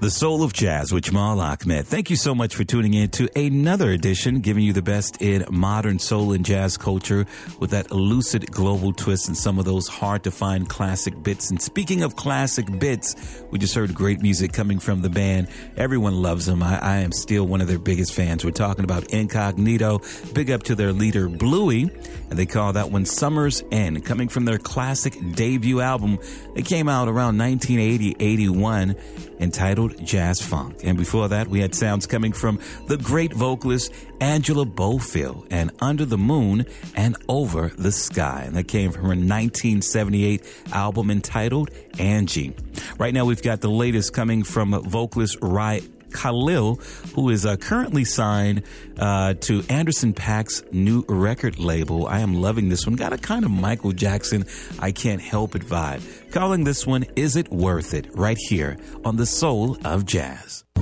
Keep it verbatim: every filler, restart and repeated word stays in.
The Soul of Jazz with Jamal Ahmed. Thank you so much for tuning in to another edition, giving you the best in modern soul and jazz culture with that lucid global twist and some of those hard-to-find classic bits. And speaking of classic bits, we just heard great music coming from the band. Everyone loves them. I, I am still one of their biggest fans. We're talking about Incognito. Big up to their leader, Bluey. And they call that one Summer's End, coming from their classic debut album that came out around nineteen eighty eighty-one, entitled Jazz Funk. And before that, we had sounds coming from the great vocalist Angela Bofill and Under the Moon and Over the Sky. And that came from her nineteen seventy-eight album entitled Angie. Right now, we've got the latest coming from vocalist Rai Khalil, who is uh, currently signed uh, to Anderson .Paak's new record label. I am loving this one. Got a kind of Michael Jackson, I Can't Help It vibe. Calling this one, Is It Worth It? Right here on The Soul of Jazz.